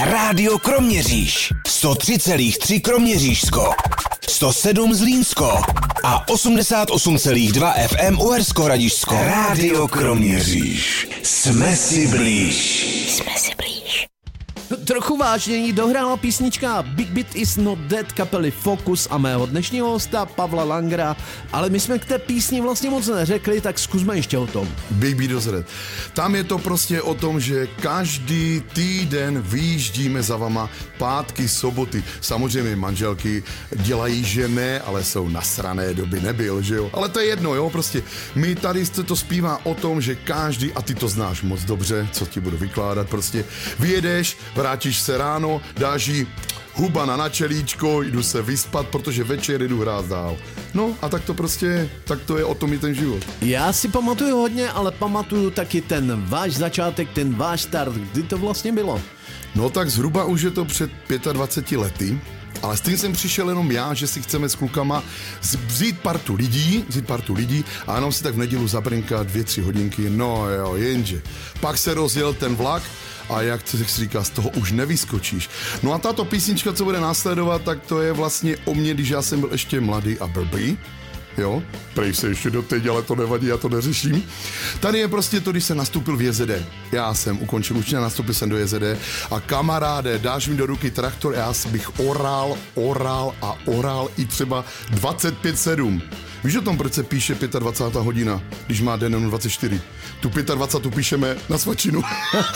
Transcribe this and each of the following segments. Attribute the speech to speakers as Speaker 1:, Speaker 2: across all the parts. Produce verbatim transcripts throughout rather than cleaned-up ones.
Speaker 1: Rádio Kroměříž. sto tři celá tři Kroměřížsko. sto sedm Zlínsko. A osmdesát osm celá dva F M Uhersko-Hradišťsko. Rádio Kroměříž. Jsme si blíž. Jsme si blíž.
Speaker 2: Trochu vážněji dohrála písnička Big Beat is not dead kapely Focus a mého dnešního hosta Pavla Langera, ale my jsme k té písni vlastně moc neřekli, tak zkusme ještě o tom.
Speaker 3: Big Beat is dead. Tam je to prostě o tom, že každý týden vyjíždíme za vama pátky, soboty. Samozřejmě manželky dělají, že ne, ale jsou nasrané, doby nebyl, že jo. Ale to je jedno, jo, prostě my tady se to zpívá o tom, že každý, a ty to znáš moc dobře, co ti budu vykládat, prostě vyjedeš, vrátíš se ráno, dáš jí huba na načelíčko, jdu se vyspat, protože večer jdu hrát dál. No a tak to prostě, tak to je o tom i ten život.
Speaker 2: Já si pamatuju hodně, ale pamatuju taky ten váš začátek, ten váš start, kdy to vlastně bylo?
Speaker 3: No tak zhruba už je to před dvaceti pěti lety. Ale s tím jsem přišel jenom já, že si chceme s klukama vzít partu lidí, vzít partu lidí a jenom si tak v nedělu zabrnkat dvě, tři hodinky, no jo, jenže. Pak se rozjel ten vlak a jak se říká, z toho už nevyskočíš. No a tato písnička, co bude následovat, tak to je vlastně o mě, když já jsem byl ještě mladý a blbý. Jo, prej se ještě doteď, ale to nevadí, já to neřeším. Tady je prostě to, když jsem nastoupil v J Z D. Já jsem ukončil učně, nastoupil jsem do J Z D a kamaráde, dáš mi do ruky traktor, já bych oral, oral a oral i třeba dvacet pět sedm. Víš o tom, proč se píše dvacátá pátá hodina, když má den dvacet čtyři? Tu dvacátou pátou píšeme na svačinu.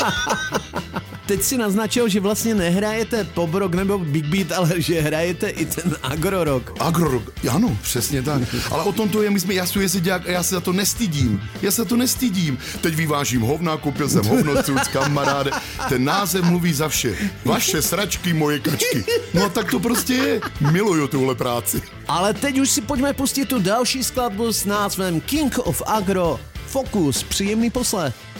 Speaker 2: Teď si naznačil, že vlastně nehrajete pop rock nebo big beat, ale že hrajete i ten agro rock.
Speaker 3: Agro rock, ano, přesně tak. Ale o tom to je, my jsme, já jsem jezdák a já se za to nestydím. Já se za to nestydím. Teď vyvážím hovna, koupil jsem hovno, cuc, kamaráde. Ten název mluví za vše. Vaše sračky, moje kačky. No a tak to prostě je. Miluju tuhle práci.
Speaker 2: Ale teď už si pojďme pustit tu další skladbu s názvem King of Agro. Focus, příjemný poslech.